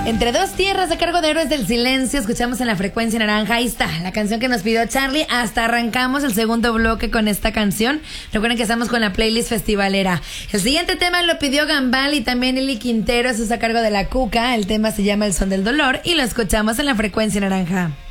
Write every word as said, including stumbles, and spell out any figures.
Entre dos tierras, a cargo de Héroes del Silencio, escuchamos en la frecuencia naranja. Ahí está, la canción que nos pidió Charlie. Hasta arrancamos el segundo bloque con esta canción. Recuerden que estamos con la playlist festivalera. El siguiente tema lo pidió Gambal y también Eli Quintero. Eso es a cargo de La Cuca. El tema se llama El Son del Dolor y lo escuchamos en la frecuencia naranja.